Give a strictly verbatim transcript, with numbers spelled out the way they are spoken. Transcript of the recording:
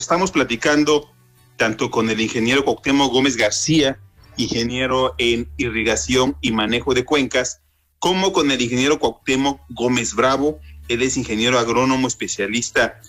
Estamos platicando tanto con el ingeniero Cuauhtémoc Gómez García, ingeniero en irrigación y manejo de cuencas, como con el ingeniero Cuauhtémoc Gómez Bravo. Él es ingeniero agrónomo especialista